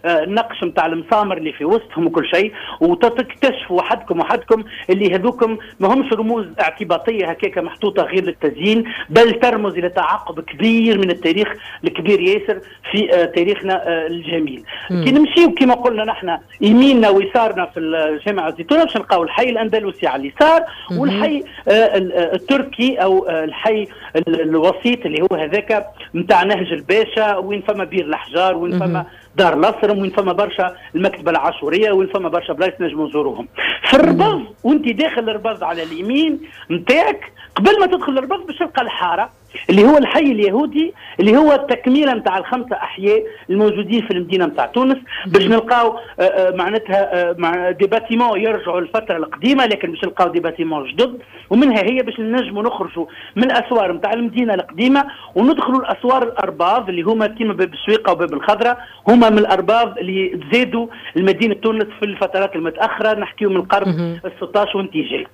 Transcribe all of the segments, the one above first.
النقش نتاع المسامر اللي في وسطهم وكل شيء، وتكتشفوا وحدكم اللي هذوكم ما همش رموز اعتباطيه هكاك محطوطه غير للتزيين، بل ترمز الى تعاقب كبير من التاريخ الكبير ياسر في تاريخنا الجميل. كي نمشيو كما قلنا نحن يميننا ويسارنا في الجامعه الزيتونه باش نلقاو الحي الاندلسي على اليسار والحي التركي او الحي الوسيط اللي هو هذاك نتاع نهج الباشا، وين فما بير الاحجار، وين فما دار الأسرم، وين فما برشا المكتبه العاشوريه، وين فما برشا بلايص نجموا نزوروهم. في الرباط وانت داخل الرباط على اليمين نتاعك قبل ما تدخل الرباط باش تلقى الحاره اللي هو الحي اليهودي اللي هو التكمله نتاع الخمسه احياء الموجودين في المدينه نتاع تونس، باش نلقاو معناتها دي باتيمون يرجعوا للفتره القديمه، لكن باش نلقاو دي باتيمون جدد، ومنها هي باش نجموا نخرجوا من الاسوار نتاع المدينه القديمه وندخلوا الاسوار الارباظ اللي هما كيما باب السويقه وباب الخضراء، هما من الارباظ اللي تزادوا المدينه تونس في الفترات المتاخره، نحكيو من القرن ال16 وانت جاي.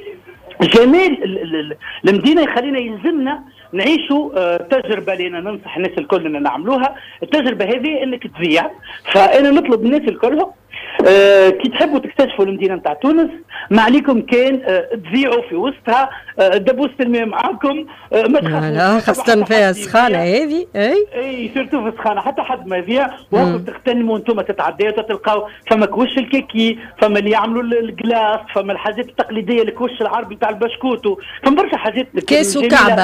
جمال المدينه يخلينا يلزمنا نعيشوا تجربه لنا، ننصح الناس الكل ان نعملوها التجربه هذه انك تبيع. فانا نطلب الناس الكل كي تحبوا تكتشفوا المدينه نتاع تونس ما عليكم كان تبيعوا في وسطها، دبوس الماء معاكم، ما تخافوا خاصه فيها السخانه هذه. اي سيرتو في السخانه حتى حد ما يبيع، وهاكم تغتنموا انتم تتعداو تلقاو فما كوش الكيكي، فما اللي يعملوا الجلاس، فما الحاجات التقليديه الكوش العربي تاع البشكوت، فما برشا حاجات كيس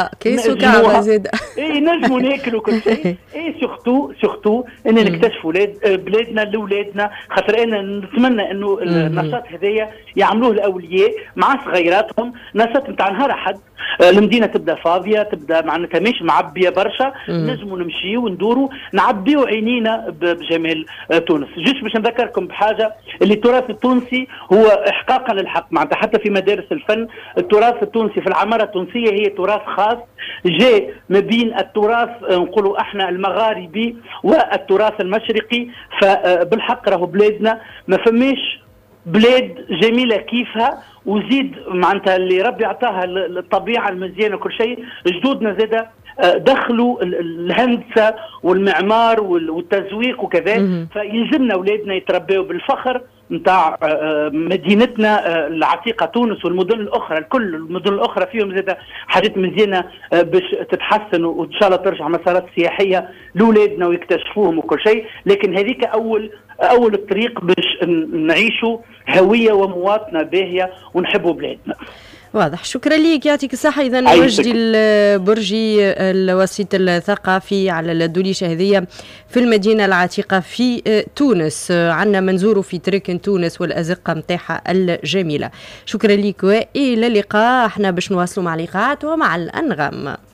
وكعبه زاد اي نجموا ناكلوا كل شيء. اي سورتو ان نكتشفوا بلادنا لاولادنا، خاطر انا نتمنى انه النشاط هذايا يعملوه الاولياء مع صغيراتهم، نشاط نتاع نهار احد المدينه تبدا فاضيه، تبدا معناتها مش معبيه برشا، نجموا نمشيو وندوروا نعبيو عينينا بجمال تونس. جيش باش نذكركم بحاجه، اللي التراث التونسي هو احقاقا للحق، معناتها حتى في مدارس الفن التراث التونسي في العماره التونسيه هي تراث خاص جاء ما بين التراث نقولوا احنا المغاربي والتراث المشرقي. فبالحق راهو بلادنا ما فماش بلاد جميله كيفها، وزيد معناتها اللي ربي عطاها الطبيعه المزيانه وكل شيء. جدودنا زاده دخلوا الهندسه والمعمار والتزويق وكذا، فيلزمنا اولادنا يتربوا بالفخر نتاع مدينتنا العتيقه تونس والمدن الاخرى الكل. المدن الاخرى فيهم زاده حاجات مزيانه باش تتحسن وان شاء الله ترجع مسارات سياحيه لاولادنا ويكتشفوهم وكل شيء، لكن هذيك اول الطريق باش نعيشوا هويه ومواطنه باهيه ونحبوا بلادنا. واضح. شكرا لك، يعطيك الصحة. إذا وجدي البرجي الوسيط الثقافي على الدوليشة هذه في المدينة العتيقة في تونس، عنا منزور في تركن تونس والأزقة متاحة الجميلة. شكرا لك وإلى اللقاء. احنا باش نواصلوا مع لقاءات ومع الأنغام.